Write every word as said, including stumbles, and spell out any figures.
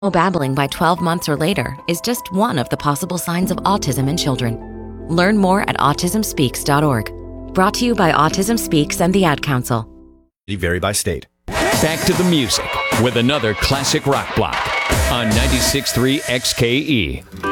Babbling by twelve months or later is just one of the possible signs of autism in children. Learn more at autism speaks dot org. Brought to you by Autism Speaks and the Ad Council. Vary by state. Back to the music with another classic rock block on ninety-six point three X K E.